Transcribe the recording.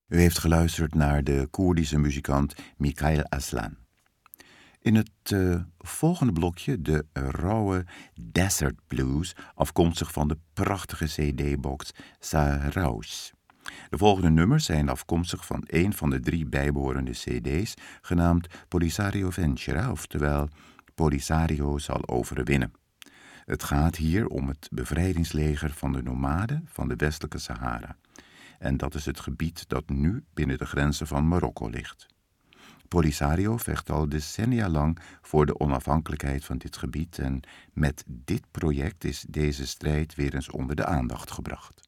U heeft geluisterd naar de Koerdische muzikant Mikhail Aslan. In het volgende blokje de rauwe Desert Blues, afkomstig van de prachtige cd-box Sahraouz. De volgende nummers zijn afkomstig van een van de 3 bijbehorende cd's, genaamd Polisario Vencerá, oftewel Polisario zal overwinnen. Het gaat hier om het bevrijdingsleger van de nomaden van de westelijke Sahara. En dat is het gebied dat nu binnen de grenzen van Marokko ligt. Polisario vecht al decennia lang voor de onafhankelijkheid van dit gebied en met dit project is deze strijd weer eens onder de aandacht gebracht.